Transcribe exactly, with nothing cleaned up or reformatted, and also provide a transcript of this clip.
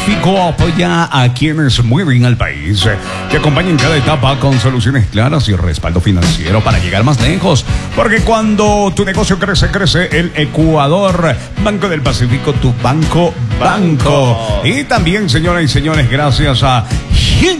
Pacífico apoya a quienes mueven al país. Te acompaña en cada etapa con soluciones claras y respaldo financiero para llegar más lejos. Porque cuando tu negocio crece, crece el Ecuador. Banco del Pacífico, tu banco, banco. Y también, señoras y señores, gracias a